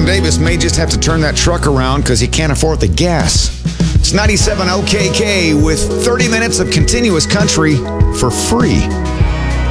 Davis may just have to turn that truck around because he can't afford the gas. It's 97 OKK with 30 minutes of continuous country for free.